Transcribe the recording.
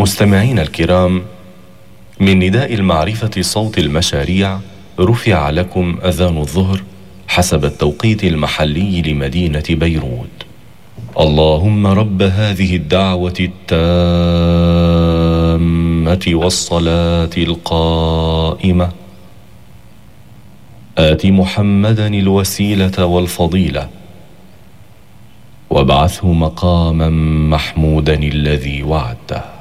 مستمعين الكرام، من نداء المعرفة صوت المشاريع رفع لكم أذان الظهر حسب التوقيت المحلي لمدينة بيروت. اللهم رب هذه الدعوة التامة والصلاة القائمة آت محمدا الوسيلة والفضيلة وابعثه مقاما محمودا الذي وعدته.